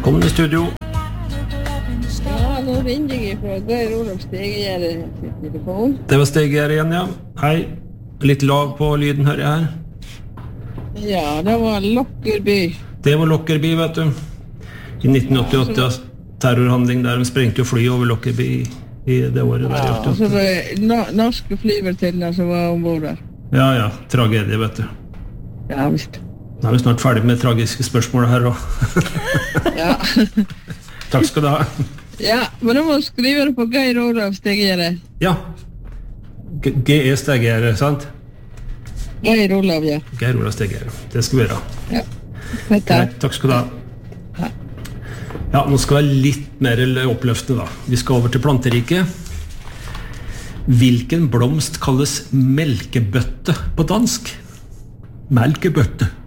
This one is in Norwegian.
Velkommen I studio. Ja, nå ringer jeg fra Geir Olav Stegegjerde til telefon. Det var Stegegjerde igjen, ja. Hei. Litt lav på lyden, hører jeg her. Ja, det var Lockerby. Det var Lockerby, vet du. I 1988, terrorhandling der. De sprengte jo fly over Lockerby I det året der. Ja, så var det norske flyvertinner som var ombord der. Ja, tragedie, vet du. Ja, visst. Nå vi snart ferdig med tragiske spørsmål her også. Ja. Takk skal du ha. Ja, men da må du skrive det på Geir Olav Stegegjerde. Ja. G.E. Stegegjerde, sant? Geir Olav, ja. Geir Olav Stegegjerde. Det skal vi gjøre. Ja. Greit, takk skal du ha. Ja, nå skal vi være litt mer oppløftende da. Vi skal over til planteriket. Hvilken blomst kalles melkebøtte på dansk? Melkebøtte.